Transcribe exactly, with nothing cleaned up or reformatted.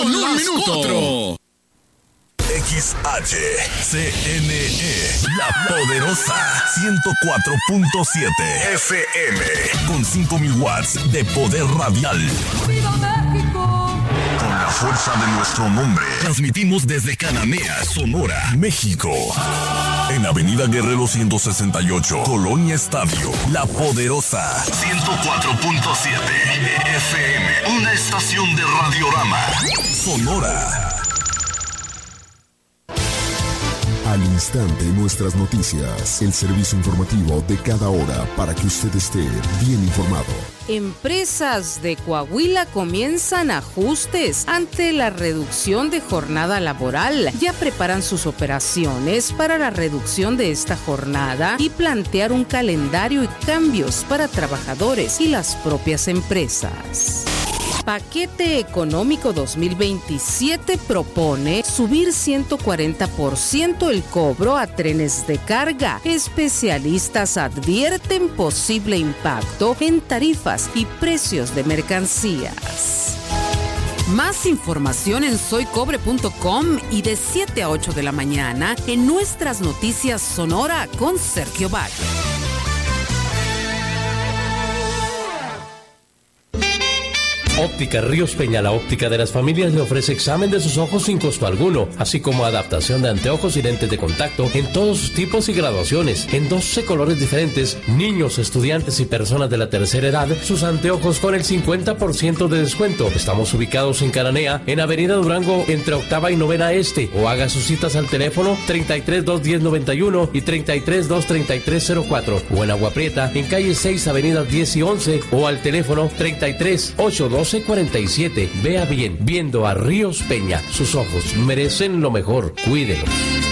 en un minuto. X H C N E, La Poderosa, ciento cuatro punto siete F M, con cinco mil watts de poder radial. ¡Viva México! Con la fuerza de nuestro nombre, transmitimos desde Cananea, Sonora, México. En Avenida Guerrero ciento sesenta y ocho, Colonia Estadio, La Poderosa, ciento cuatro punto siete F M, una estación de Radiorama, Sonora. Al instante nuestras noticias, el servicio informativo de cada hora para que usted esté bien informado. Empresas de Coahuila comienzan ajustes ante la reducción de jornada laboral. Ya preparan sus operaciones para la reducción de esta jornada y plantear un calendario y cambios para trabajadores y las propias empresas. Paquete Económico dos mil veintisiete propone subir ciento cuarenta por ciento el cobro a trenes de carga. Especialistas advierten posible impacto en tarifas y precios de mercancías. Más información en soy cobre punto com y de siete a ocho de la mañana en nuestras noticias Sonora con Sergio Valle. Óptica Ríos Peña, la óptica de las familias, le ofrece examen de sus ojos sin costo alguno, así como adaptación de anteojos y lentes de contacto en todos sus tipos y graduaciones, en doce colores diferentes. Niños, estudiantes y personas de la tercera edad, sus anteojos con el cincuenta por ciento de descuento. Estamos ubicados en Cananea, en Avenida Durango, entre Octava y Novena Este, o haga sus citas al teléfono treinta y tres, doscientos diez, noventa y uno y treinta y tres, doscientos treinta y tres, cero cuatro, o en Agua Prieta, en calle seis, avenidas diez y once, o al teléfono treinta y tres, ochocientos doce, cuarenta y siete. Vea bien, viendo a Ríos Peña, sus ojos merecen lo mejor, cuídelos.